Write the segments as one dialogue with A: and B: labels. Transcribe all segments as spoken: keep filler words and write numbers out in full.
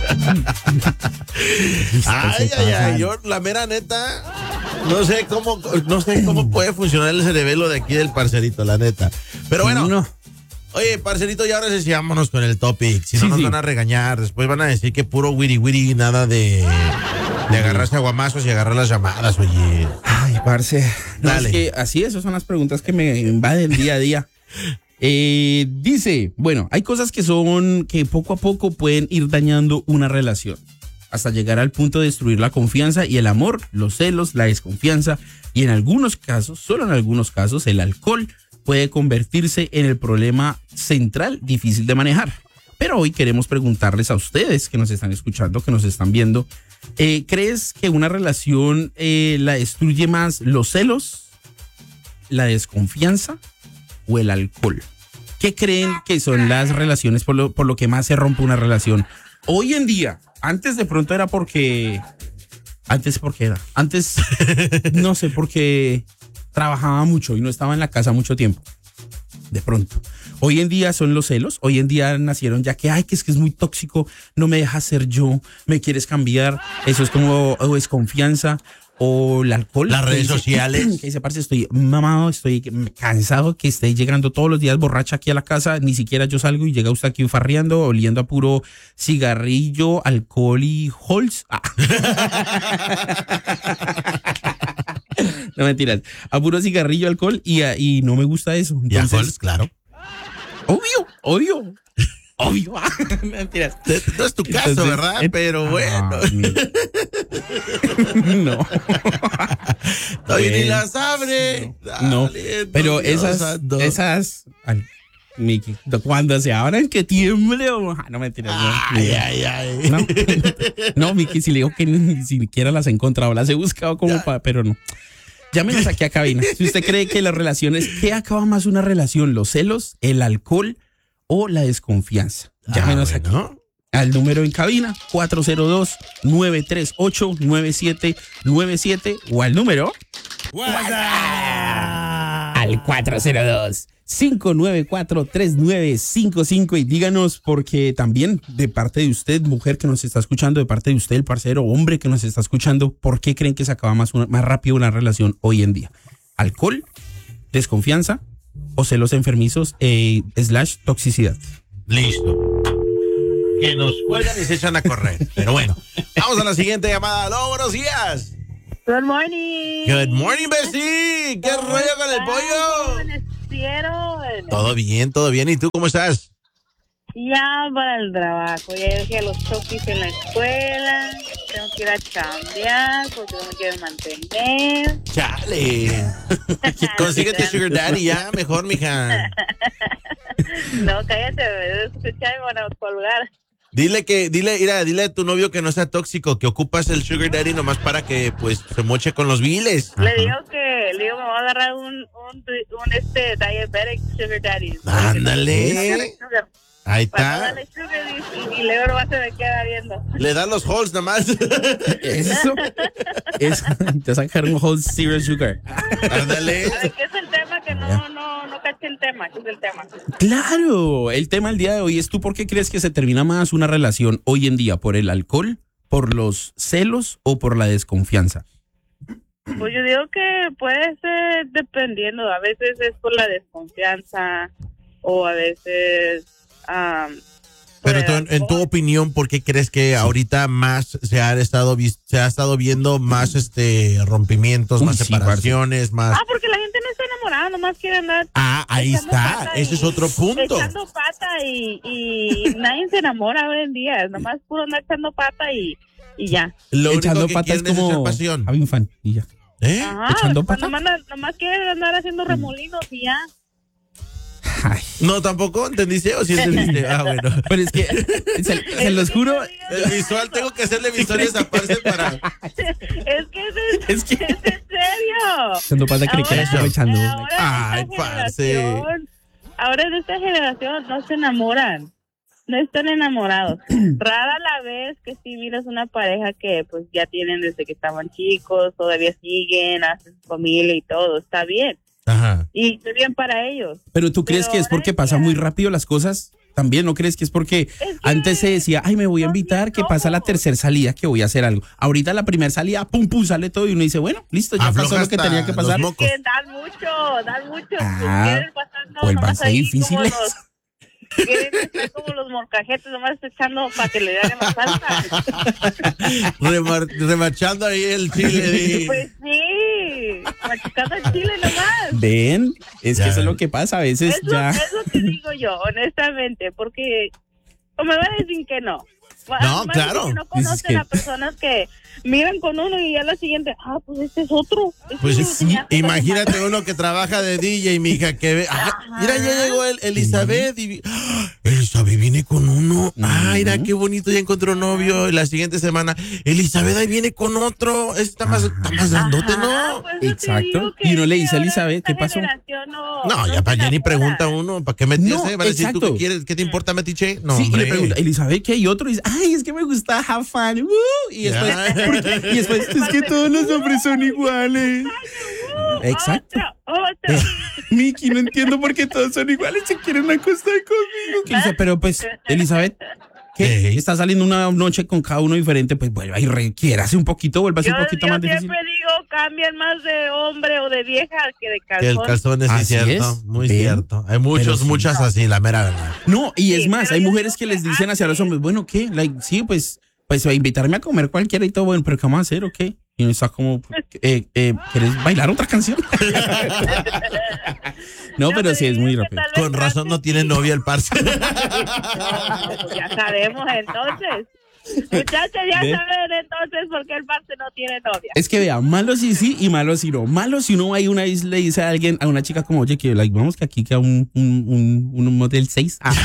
A: Ay, ay, ay, yo la mera neta, no sé cómo, no sé cómo puede funcionar el cerebelo de aquí del parcerito, la neta. Pero bueno,
B: no.
A: Oye, parcerito, y ahora sí, vámonos con el topic. Si no
B: Sí,
A: nos
B: sí.
A: van a regañar, después van a decir que puro wiri wiri, nada de, de agarrarse a guamazos y agarrar las llamadas, oye.
B: Ay, parce. No,
A: Dale.
B: es que así, esas son las preguntas que me invaden día a día. Eh, dice, bueno, hay cosas que son, que poco a poco pueden ir dañando una relación, hasta llegar al punto de destruir la confianza y el amor, los celos, la desconfianza, y en algunos casos, solo en algunos casos, el alcohol puede convertirse en el problema central difícil de manejar. Pero hoy queremos preguntarles a ustedes que nos están escuchando, que nos están viendo, eh, ¿crees que una relación eh, la destruye más los celos, la desconfianza o el alcohol? ¿Qué creen que son las relaciones por lo, por lo que más se rompe una relación? Hoy en día, antes de pronto era porque... Antes, ¿por qué era? Antes, no sé, porque trabajaba mucho y no estaba en la casa mucho tiempo. De pronto. Hoy en día son los celos. Hoy en día nacieron ya que, ay, que es que es muy tóxico, no me dejas ser yo, me quieres cambiar. Eso es como o desconfianza. O el alcohol.
A: Las redes
B: que dice,
A: sociales.
B: Que dice, parce, estoy mamado, estoy cansado que esté llegando todos los días borracha aquí a la casa. Ni siquiera yo salgo y llega usted aquí farreando, oliendo a puro cigarrillo, alcohol y Halls. Ah. No, mentiras. A puro cigarrillo, alcohol y, a- y no me gusta eso.
A: Y a
B: Entonces,
A: Halls, claro.
B: obvio, obvio. Obvio. Mentiras.
A: No es tu caso,
B: Entonces,
A: ¿verdad?
B: eh,
A: Pero bueno.
B: ah, mi- no.
A: Todavía ni
B: Bueno,
A: las abre.
B: No,
A: Dale,
B: pero
A: Dios
B: esas,
A: santo.
B: esas, ay, Miki, cuando se abran que tiemble, o- ah, no mentiras, no,
A: Ay, ay, ay.
B: no, no, Miki, si le digo que ni siquiera las he encontrado, las he buscado como para, pero no. Llámenos aquí a cabina. Si usted cree que las relaciones, ¿qué acaba más una relación? ¿Los celos, el alcohol o la desconfianza? Llámenos
A: Ah,
B: aquí.
A: bueno.
B: Al número en cabina, cuatro cero dos, nueve tres ocho, nueve siete nueve siete o al número al cuatro cero dos, cinco nueve cuatro, tres nueve cinco cinco y díganos, porque también de parte de usted, mujer que nos está escuchando, de parte de usted, el parcero, hombre que nos está escuchando, ¿por qué creen que se acaba más, una- más rápido una relación hoy en día? ¿Alcohol, desconfianza o celos enfermizos eh, slash toxicidad?
A: Listo. Que nos cuelgan y se echan a correr. Pero bueno, vamos a la siguiente llamada. Aló, buenos días.
C: Good morning.
A: Good morning, Bessie. ¿Qué
C: ¿Cómo
A: rollo con el
C: están?
A: pollo?
C: ¿Cómo amanecieron?
A: Todo bien, todo bien. ¿Y tú cómo estás?
C: Ya para el trabajo. Ya dejé a los chokis en la escuela. Tengo que ir a chambear porque no me quieren mantener.
A: Chale. Consíguete Sugar Daddy ya, mejor, mija.
C: No, cállate, me debes escuchar y me van a colgar.
A: Dile que, dile, mira, dile a tu novio que no sea tóxico, que ocupas el Sugar Daddy nomás para que, pues, se moche con los biles.
C: Le digo que, le digo, me voy a agarrar un, un, un este, diabetic sugar daddy.
A: Ándale.
C: Sugar.
A: Ahí
C: Para no
A: está.
C: darle sugar y, y luego nomás se me queda viendo.
A: Le dan los holes nomás.
B: Eso es, te sacar un whole zero sugar.
A: Ándale.
C: A ver, ¿qué es el tema? Que no, no, no caché el tema. ¿Qué es el tema?
B: Claro, el tema del día de hoy es: ¿tú por qué crees que se termina más una relación hoy en día? ¿Por el alcohol, por los celos o por la desconfianza?
C: Pues yo digo que puede ser dependiendo. A veces es por la desconfianza o a veces... Um,
A: Pero tú, en, en tu opinión, ¿por qué crees que ahorita más se ha estado vis- se ha estado viendo más este rompimientos,
B: Uy,
A: más
B: sí,
A: separaciones, más?
C: Ah, porque la gente no está enamorada, nomás quiere andar
A: Ah, ahí
C: echando
A: está.
C: pata
A: Ese
C: y-
A: es otro punto.
C: echando pata y, y nadie se enamora hoy en día. Es nomás puro andar echando pata y, y ya.
A: Lo
B: Echando
A: único que
B: patas
A: quieren es echar
B: como
A: pasión.
B: Javi Infante y ya.
A: ¿Eh?
C: Ajá,
B: ¿Echando
C: pues
B: pata?
C: nomás, nomás quieren andar haciendo remolinos y ya.
B: Ay,
A: No, tampoco entendiste o sí entendiste. Ah, bueno.
B: pero es que se, se los juro.
A: El visual tengo que hacerle visuales aparte para.
C: Es que es,
B: Es que-
C: es en serio.
B: Echando pata creí que era
C: Ahora-
B: aprovechando.
C: ahora
A: Ay,
C: en esta
A: parce.
C: generación- Ahora en esta generación no se enamoran. No están enamorados. Rara la vez que si miras una pareja que pues ya tienen desde que estaban chicos, todavía siguen, hacen su familia y todo, está bien.
A: Ajá.
C: Y está bien para ellos.
B: Pero tú crees
C: Pero
B: que es
C: ahora
B: porque
C: en
B: pasa
C: día-
B: muy rápido las cosas. También, ¿no crees que es porque
C: Es que
B: antes se decía, ay, me voy a invitar, que
C: no.
B: pasa la tercera salida, que voy a hacer algo? Ahorita la primera salida, pum, pum, sale todo y uno dice, bueno, listo, ya
A: Afloja
B: pasó lo que
A: hasta
B: tenía que
A: los
B: pasar.
A: mocos.
C: Que dan mucho, dan mucho.
B: Ah,
C: Quieren pasando
B: pues
C: nomás
B: van a ser
C: ahí
B: difíciles.
C: como los- Quieren estar como los molcajetes, nomás echando para que le hagan la salsa.
A: Remar- remachando ahí el chile. y-
C: Pues sí, machucando el chile nomás.
B: Ven, es
A: Ya.
B: que eso es lo que pasa, a veces
C: Eso,
B: ya.
C: eso te digo yo, honestamente, porque o me van a decir que no.
A: No,
C: Más
A: claro.
C: que no
B: Dices
C: conocen
B: que-
C: a personas que miran con uno y ya la siguiente, ah, pues este es otro. Este
A: Pues
C: es
A: sí,
C: otro.
A: imagínate uno que trabaja de D J, mija, que ve. Ah, mira, ya llegó el Elizabeth. Y, vi- ¡Ah! Elizabeth viene con uno. Ah, mira, qué bonito, ya encontró novio. Y la siguiente semana, Elizabeth ahí viene con otro. Está más, está más grandote,
C: Ajá,
A: ¿no?
C: pues eso te
B: Exacto.
C: digo que
B: Y uno le
C: es que
B: dice a
C: ahora
B: Elizabeth,
C: esta
B: ¿qué pasó?
C: generación No,
A: No, ya
C: se
A: para allá ni
C: enamora.
A: pregunta uno. ¿Para qué meterse?
B: No,
A: ¿Va a decir tú
B: exacto.
A: qué quieres? ¿Qué te importa, Metiche? No,
B: Sí, y
A: hombre.
B: le pregunta, Elizabeth, ¿qué? Y otro dice, ay, es que me gusta have fun. uh", y, después,
A: Ya.
B: ¿por qué? y después, es que todos los hombres son iguales. Exacto.
C: Otro, otro.
B: Eh, Miki, no entiendo por qué todos son iguales, se quieren acostar conmigo. Que dice, pero pues, Elizabeth, ¿qué?
A: Ey.
B: Está saliendo una noche con cada uno diferente, pues vuelva y requiérase un poquito, vuelva
C: Yo,
B: un poquito
C: yo
B: más difícil.
C: siempre digo, cambian más de hombre o de vieja que de
A: Que el
C: calzón.
A: calzón es
B: Así
A: cierto,
B: es.
A: muy
B: Ven.
A: cierto. Hay muchos,
B: Pero sí.
A: muchas así, la mera verdad.
B: No, y es
C: Sí,
B: más,
C: pero
B: hay
C: yo
B: mujeres
C: digo
B: que
C: que
B: les dicen hacia los
C: antes-
B: hombres, bueno, ¿qué? Like, sí, pues, pues invitarme a comer cualquiera y todo, bueno, pero ¿qué vamos a hacer o qué? Y uno está como, eh, eh, ¿quieres bailar otra canción? no, pero sí es muy
C: digo que
B: rápido.
C: tal vez
A: Con razón no
C: antes
A: tiene
C: sí.
A: novia el parce.
C: No, pues ya sabemos entonces. Muchachos, ya
B: ¿Ve?
C: saben entonces por qué el parce no tiene novia.
B: Es que vea, malo si sí y malo si no. Malo si uno va y una vez le dice a alguien, a una chica como, oye, que like, vamos que aquí queda un, un, un, un Model seis. Ah.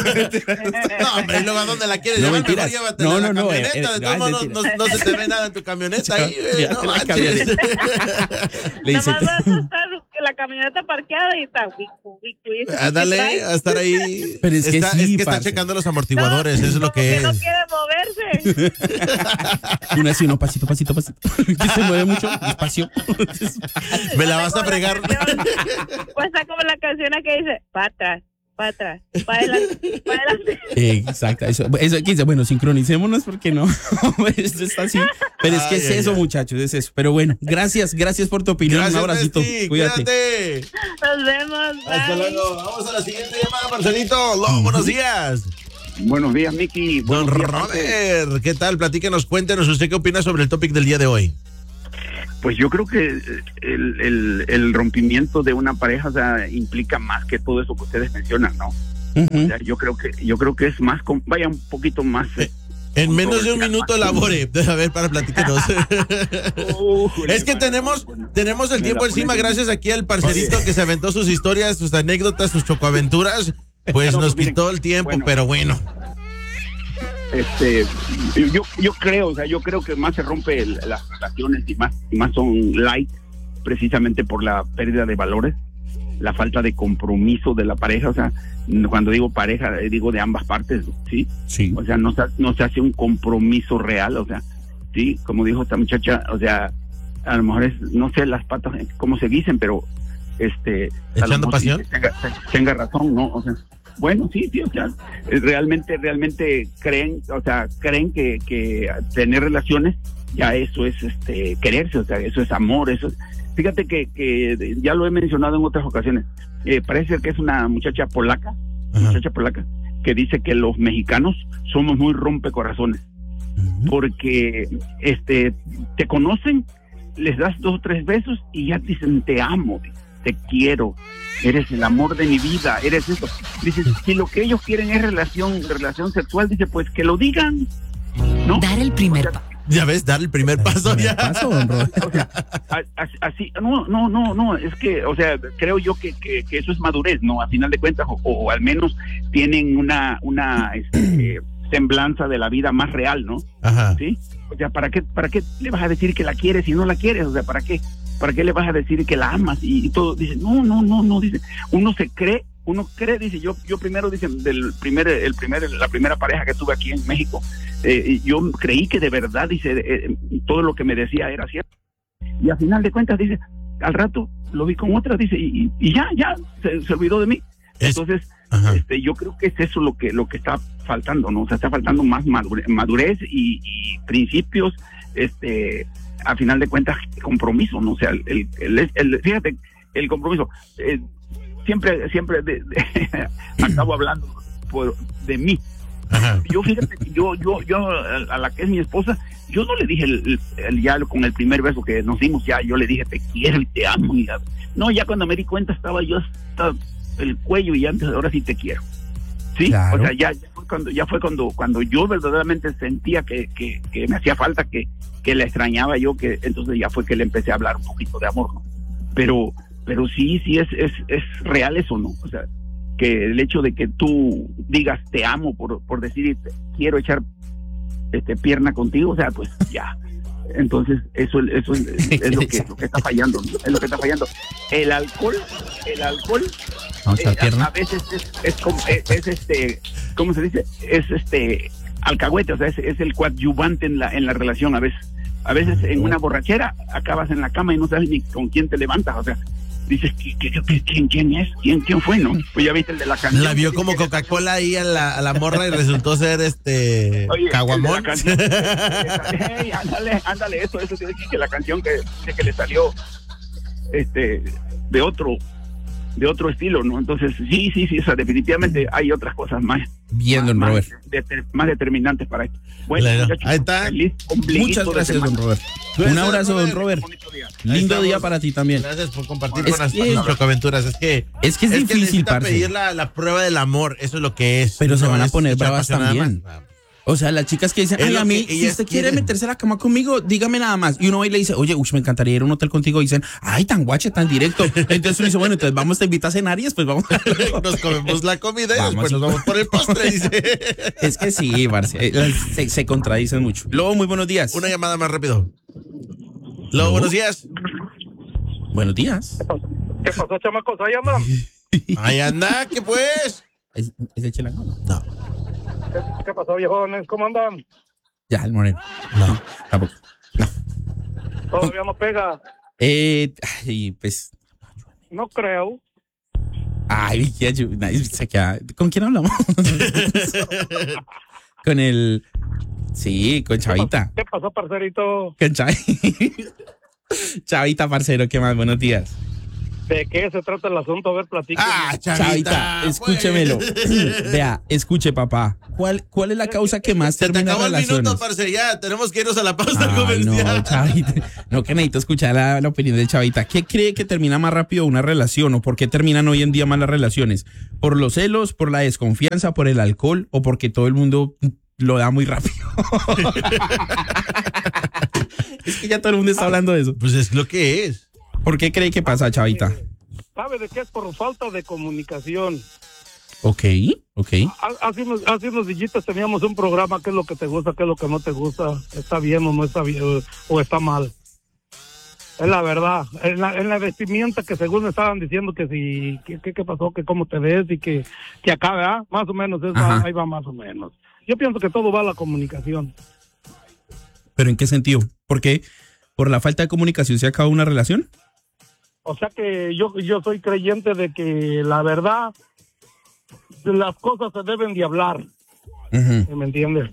A: No, hombre, y luego ¿a dónde la quieres
B: No,
A: llevar?
B: mentiras.
A: Mejor llévatela
B: No,
A: a la
B: no, no,
A: camioneta.
B: eh, eh,
A: De todos
B: no,
A: modos,
B: es
A: no, no se te ve nada en tu camioneta ahí, güey.
B: Llévate
A: No
B: la
A: manches.
B: camioneta. Le dice,
C: Nomás vas a estar la camioneta parqueada y está wicu, wicu, y eso sí
A: Ándale,
C: trae.
A: a estar ahí.
B: Pero es que
A: está,
B: sí,
A: es que está
B: parce.
A: checando los amortiguadores,
C: No,
A: eso es lo
C: como
A: que es.
C: no quiere moverse.
B: una así, uno pasito, pasito, pasito. Que se mueve mucho, despacio.
A: Me la vas a
C: Como
A: fregar.
C: canción, pues está como la canción que dice, para atrás, para atrás, para adelante, para adelante.
B: Exacto, eso, eso que dice, bueno, sincronicémonos porque no, esto está así, pero es que
A: Ay,
B: es
A: ay,
B: eso,
A: ay.
B: muchachos, es eso, pero bueno, gracias, gracias por tu opinión,
A: Gracias,
B: un abracito,
A: Nesti,
B: cuídate.
A: cuídate.
C: Nos vemos.
A: Hasta
C: bye.
A: luego. Vamos a la siguiente llamada, Marcelito. Lo, buenos días.
D: Buenos días, Miki.
A: Don
D: Buenos días, Marce.
A: Robert, ¿qué tal? Platíquenos, cuéntenos, ¿usted qué opina sobre el topic del día de hoy?
D: Pues yo creo que el, el, el rompimiento de una pareja, o sea, implica más que todo eso que ustedes mencionan, ¿no?
B: Ujú.
D: O sea, yo creo que yo creo que es más, com- vaya un poquito más. eh,
A: En menos de un
D: controversial,
A: minuto
D: más.
A: elabore. A ver, para platicarnos.
D: Újule,
A: Es que
D: mano,
A: tenemos,
D: bueno.
A: tenemos el
D: Me
A: tiempo
D: la
A: encima
D: pones en-
A: gracias aquí al parcerito que se aventó sus historias, sus anécdotas, sus chocoaventuras. Pues
D: No,
A: nos
D: pues miren,
A: quitó el tiempo,
D: bueno.
A: pero bueno.
D: Este, yo yo creo, o sea, yo creo que más se rompe el- las relaciones y más y más son light, precisamente por la pérdida de valores, la falta de compromiso de la pareja, o sea, cuando digo pareja eh, digo de ambas partes, ¿sí?
B: Sí.
D: O sea, no se, no se hace un compromiso real, o sea, sí, como dijo esta muchacha, o sea, a lo mejor es, no sé las patas, eh, cómo se dicen, pero este... a lo
A: ¿Echando
D: mejor sí
A: pasión?
D: Tenga, tenga razón, ¿no? O sea, bueno, sí, sí, o sea, eh, realmente, realmente creen, o sea, creen que, que tener relaciones, ya eso es, este, quererse, o sea, eso es amor, eso es... Fíjate que, que ya lo he mencionado en otras ocasiones, eh, parece que es una muchacha polaca,
A: Ajá.
D: muchacha polaca, que dice que los mexicanos somos muy rompecorazones,
B: Ujú.
D: porque este te conocen, les das dos o tres besos y ya te dicen te amo, te quiero, eres el amor de mi vida, eres eso. Dice, si lo que ellos quieren es relación, relación sexual, dice, pues que lo digan, ¿no?
E: Dar el primer paso.
A: Ya ves, dar el primer paso
B: Primer
A: ya.
B: paso, don Robert.
D: A- a- Así, no, no, no, no, es que, o sea, creo yo que, que, que eso es madurez, ¿no? A final de cuentas, o, o al menos tienen una, una este, semblanza de la vida más real, ¿no?
A: Ajá.
D: ¿Sí? O sea, ¿para qué, ¿para qué le vas a decir que la quieres si no la quieres? O sea, ¿para qué? ¿Para qué le vas a decir que la amas? Y, y todo, dice, no, no, no, no, dice, uno se cree, uno cree, dice, yo yo primero, dice, del primer, el primer, la primera pareja que tuve aquí en México, eh, yo creí que de verdad, dice, eh, todo lo que me decía era cierto. Y al final de cuentas, dice, al rato lo vi con otra, dice, y, y ya, ya, se, se olvidó de mí.
A: Es-
D: Entonces,
A: Ajá.
D: este, yo creo que es eso lo que lo que está faltando, ¿no? O sea, está faltando más madure- madurez y, y principios, este, a final de cuentas, compromiso, ¿no? O sea, el, el, el- el- fíjate, el compromiso, eh, siempre, siempre de, de- acabo hablando por, de mí.
A: Ajá.
D: Yo, fíjate, yo, yo, yo, a la que es mi esposa, yo no le dije el, el- el- ya con el primer beso que nos dimos, ya yo le dije te quiero y te amo. Y ya. No, ya cuando me di cuenta estaba yo hasta el cuello y antes, ahora sí te quiero. Sí,
B: Claro.
D: o sea, ya, ya fue cuando, ya fue cuando, cuando yo verdaderamente sentía que, que, que me hacía falta, que, que la extrañaba yo, que entonces ya fue que le empecé a hablar un poquito de amor, ¿no? Pero, pero sí, sí es, es, es real eso, ¿no? O sea, que el hecho de que tú digas te amo por, por decir quiero echar este pierna contigo, o sea, pues ya. Entonces, eso, eso es, es lo que, lo que está fallando, ¿no? Es lo que está fallando. El alcohol, el alcohol
B: Vamos a
D: eh,
B: echar pierna.
D: a, a veces es, es, como- es- es este, ¿cómo se dice? Es este alcahuete, o sea, es, es el coadyuvante en la, en la relación a veces. A veces en una borrachera acabas en la cama y no sabes ni con quién te levantas, o sea, dices, ¿qué, qué, qué- quién, quién es? ¿Quién, quién fue, no? Pues ya viste el de la canción.
A: La vio como Coca-Cola ahí a la, a la morra y resultó ser este
D: Oye,
A: caguamón.
D: el de la canción, hey, ándale, ándale, eso, eso tiene que decir que la canción que, dice que le salió este de otro de otro estilo, ¿no? Entonces, sí, sí, sí, o sea, definitivamente hay otras cosas más,
B: Bien, don
D: más,
B: Robert.
D: de- más determinantes para esto. Bueno,
A: Claro,
D: muchachos,
A: ahí está.
D: feliz ombliguito
B: Muchas
D: de
B: gracias, don
D: semana.
B: Robert. Un
A: Gracias,
B: abrazo, don
A: Robert.
B: Robert.
D: Bonito día.
B: Lindo
A: estamos.
B: día para ti también.
A: Gracias por compartir
B: Es
A: con las
B: que-
A: chocaventuras. Es que
B: Es que es,
A: que
B: difícil,
A: necesita
B: parce.
A: pedir la, la prueba del amor. Eso es lo que es.
B: Pero se van a
A: es
B: poner
A: echar
B: bravas
A: pasión nada
B: también.
A: más.
B: O sea, las chicas que dicen,
A: Es
B: ay,
A: lo
B: a mí,
A: que
B: si
A: ellas
B: usted quiere
A: quieren.
B: meterse a la cama conmigo, dígame nada más. Y uno va y le dice, oye, uy, me encantaría ir a un hotel contigo. Y dicen, ay, tan guache, tan directo. Entonces uno dice, bueno, entonces vamos, te invito a cenar y después vamos.
A: Nos comemos la comida y
B: Vamos.
A: después nos vamos por el postre, dice.
B: Es que sí, parce, eh, se, se contradicen mucho. Lobo, muy buenos días.
A: Una llamada más rápido. Lobo, buenos días.
B: Buenos días.
E: ¿Qué pasó, chamacos? Ahí andan.
A: Ahí anda, ¿qué pues?
B: ¿Es, es el Chelango?
A: No,
E: ¿Qué, qué pasó, viejones? ¿Cómo andan?
B: Ya, el moreno.
A: no.
B: Tampoco.
E: Todavía no pega.
B: Eh, ay, pues.
E: No creo.
B: Ay, ya, yo- ay, se queda- ¿con quién hablamos? Con el. Sí, con Chavita.
E: ¿Qué pasó, parcerito?
B: Con Chavi- Chavita, parcero, ¿qué más? Buenos días.
E: ¿De qué se trata el asunto? A ver, platíqueme.
A: Ah,
B: Chavita,
A: Chavita,
B: escúchemelo.
A: pues.
B: Vea, escuche, papá. ¿Cuál, ¿Cuál es la causa que más
A: Se te
B: termina
A: acabó el
B: relaciones?
A: minuto, parce, ya. Tenemos que irnos a la pausa
B: Ay,
A: comercial.
B: no, Chavita. No, que necesito escuchar la, la opinión de Chavita. ¿Qué cree que termina más rápido una relación o por qué terminan hoy en día más las relaciones? ¿Por los celos, por la desconfianza, por el alcohol o porque todo el mundo lo da muy rápido? Es que ya todo el mundo está hablando de eso.
A: Pues es lo que es.
B: ¿Por qué cree que pasa, Chavita?
E: ¿Sabe de qué es? Por falta de comunicación.
B: Ok, ok.
E: Ha- Hace unos, hace unos dillitos teníamos un programa, qué es lo que te gusta, qué es lo que no te gusta, está bien o no está bien, o, o está mal. Es la verdad. En la, en la vestimenta que según estaban diciendo que si, que, que- qué pasó, que cómo te ves y que, que acá, ¿verdad? Más o menos, es,
B: Ajá.
E: ahí va más o menos. Yo pienso que todo va a la comunicación.
B: ¿Pero en qué sentido? ¿Por qué? ¿Por la falta de comunicación se acaba una relación?
E: O sea que yo, yo soy creyente de que la verdad, las cosas se deben de hablar,
B: Ujú.
E: ¿me entiendes?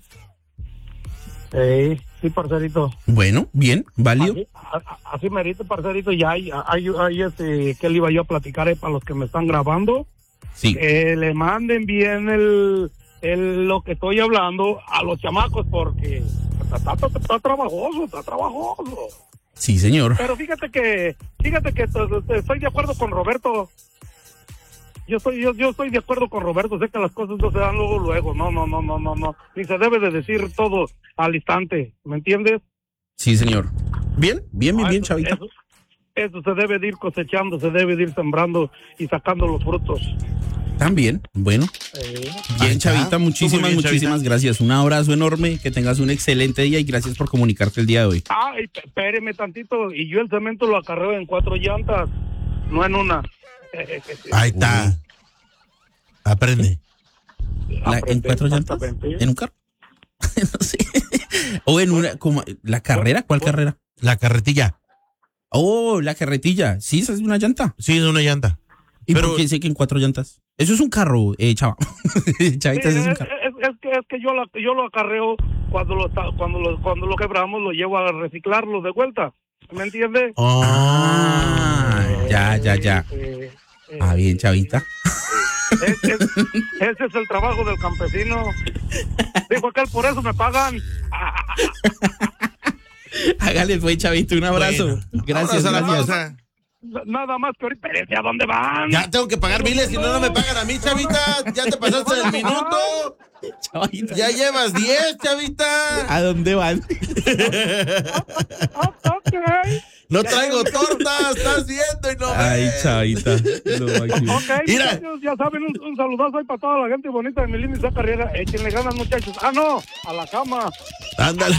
E: Sí, sí, parcerito.
B: Bueno, bien, válido.
E: Así, a- a- así merito, parcerito, ya hay, hay, hay este, que le iba yo a platicar eh, para los que me están grabando,
B: Sí.
E: que le manden bien el, el lo que estoy hablando a los chamacos porque está, está, está- está trabajoso, está trabajoso.
B: Sí, señor.
E: Pero fíjate que, fíjate que t- t- estoy de acuerdo con Roberto. Yo estoy, yo, yo estoy de acuerdo con Roberto, sé que las cosas no se dan luego, luego, no, no, no, no, no, no, ni se debe de decir todo al instante, ¿me entiendes?
B: Sí, señor. Bien, bien, bien,
E: Ah,
B: bien,
E: eso-
B: Chavita.
E: Eso, eso se debe de ir cosechando, se debe de ir sembrando y sacando los frutos.
B: También, bueno.
E: Eh,
A: Ahí
B: Bien,
A: está.
B: Chavita,
A: Muy
B: muchísimas,
A: bien,
B: muchísimas
A: Chavita.
B: gracias. Un abrazo enorme, que tengas un excelente día y gracias por comunicarte el día de hoy.
E: Ah, y p- espéreme tantito, y yo el cemento lo acarreo en cuatro llantas, no en una.
A: Ahí está. Aprende.
B: La- ¿En
E: Aprende,
B: cuatro llantas?
E: exactamente.
B: ¿En un carro? No sé. O en una, como, ¿la carrera? ¿Cuál carrera?
A: La carretilla.
B: Oh, la carretilla. Sí, esa es una llanta.
A: Sí, es una llanta.
B: ¿Y
A: Pero-
B: por qué dice que en cuatro llantas? Eso es un carro, eh, chava. Chavita,
E: Sí,
B: eso es un
E: es,
B: carro.
E: es- es que, es que yo, la, yo lo acarreo cuando lo, está- cuando, lo, cuando lo quebramos, lo llevo a reciclarlo de vuelta. ¿Me entiendes?
B: Ah, ya, ya, ya.
E: Eh, eh,
B: Ah, bien, chavita.
E: es- es- ese es el trabajo del campesino. Dijo aquel, por eso me pagan.
B: Hágale, pues, chavita, un abrazo.
A: Bueno,
B: Gracias,
A: vámonos a la
B: gracias.
A: pausa.
E: Nada más que ahorita, espérense, ¿a dónde van?
A: Ya tengo que pagar miles, si no, no me pagan a mí, chavita. Ya te pasaste del minuto.
B: Chavita.
A: Ya llevas diez, chavita.
B: ¿A dónde van?
E: Ah, ok.
A: No traigo tortas, estás viendo y no
B: Ay,
A: ves.
B: chavita. Lo máximo.
E: Ok,
A: Mira.
E: muchachos, ya saben, un, un saludazo ahí para toda la gente bonita de mi línea y carrera. Échenle ganas, muchachos. Ah, no, a la cama.
A: Ándale.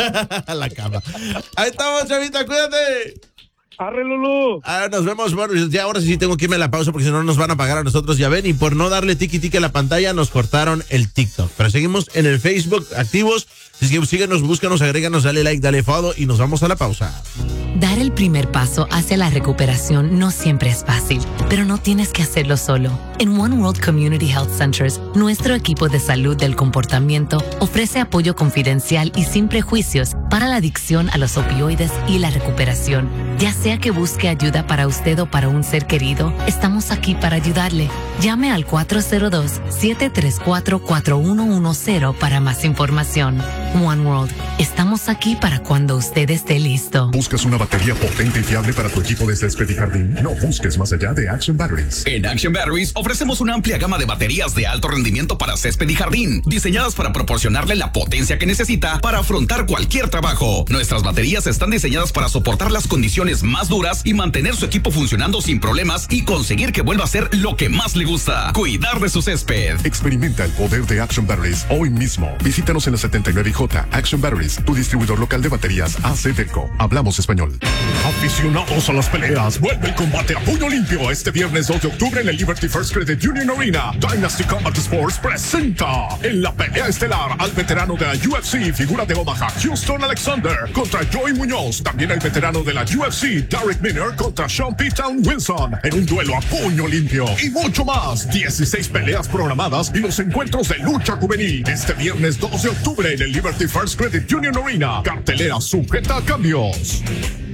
A: A la cama. Ahí estamos, chavita, cuídate.
E: Arre, Lulú.
A: Ahora nos vemos, bueno, ya ahora sí tengo que irme a la pausa porque si no nos van a pagar a nosotros, ya ven, y por no darle tiki tiki a la pantalla nos cortaron el TikTok, pero seguimos en el Facebook activos, así que síguenos, búscanos, agréganos, dale like, dale follow y nos vamos a la pausa.
F: Dar el primer paso hacia la recuperación no siempre es fácil, pero no tienes que hacerlo solo. En One World Community Health Centers, nuestro equipo de salud del comportamiento ofrece apoyo confidencial y sin prejuicios para la adicción a los opioides y la recuperación. Ya sea que busque ayuda para usted o para un ser querido, estamos aquí para ayudarle. Llame al cuatro cero dos, siete tres cuatro, cuatro uno uno cero para más información. One World, estamos aquí para cuando usted esté listo.
G: ¿Buscas una batería potente y fiable para tu equipo de césped y jardín? No busques más allá de Action Batteries.
H: En Action Batteries ofrecemos una amplia gama de baterías de alto rendimiento para césped y jardín, diseñadas para proporcionarle la potencia que necesita para afrontar cualquier trabajo. Nuestras baterías están diseñadas para soportar las condiciones más duras y mantener su equipo funcionando sin problemas y conseguir que vuelva a ser lo que más le gusta, cuidar de su césped.
G: Experimenta el poder de Action Batteries hoy mismo. Visítanos en la setenta y nueve J Action Batteries, tu distribuidor local de baterías A C Delco. Hablamos español. Aficionados a las peleas, vuelve el combate a puño limpio este viernes dos de octubre en el Liberty First Credit Union Arena. Dynasty Combat Sports presenta en la pelea estelar al veterano de la U F C, figura de Omaha, Houston Alexander, contra Joey Muñoz. También el veterano de la U F C, Derek Miner, contra Sean P-Town Wilson, en un duelo a puño limpio. Y mucho más. dieciséis peleas programadas y los encuentros de lucha juvenil. Este viernes dos de octubre en el Liberty First Credit Union Arena. Cartelera sujeta a cambios.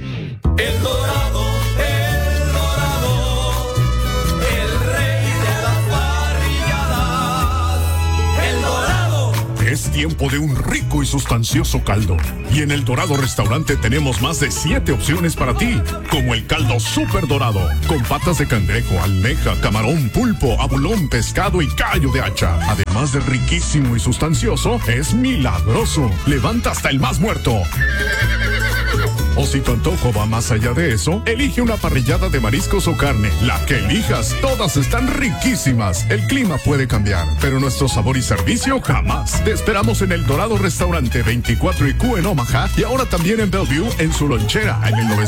I: El Dorado, el Dorado, el rey de las parrilladas, el Dorado.
G: Es tiempo de un rico y sustancioso caldo. Y en El Dorado Restaurante tenemos más de siete opciones para ti, como el caldo Super Dorado, con patas de cangrejo, almeja, camarón, pulpo, abulón, pescado y callo de hacha. Además de riquísimo y sustancioso, es milagroso. Levanta hasta el más muerto. O si tu antojo va más allá de eso, elige una parrillada de mariscos o carne. La que elijas, todas están riquísimas. El clima puede cambiar, pero nuestro sabor y servicio jamás. Te esperamos en El Dorado Restaurante veinticuatro y Q en Omaha y ahora también en Bellevue en su lonchera en el novecientos.